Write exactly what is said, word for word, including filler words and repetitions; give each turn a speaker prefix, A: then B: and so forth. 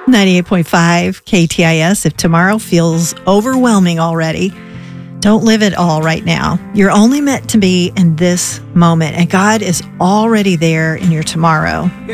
A: ninety-eight point five K T I S. If tomorrow feels overwhelming already, don't live it all right now. You're only meant to be in this moment, and God is already there in your tomorrow.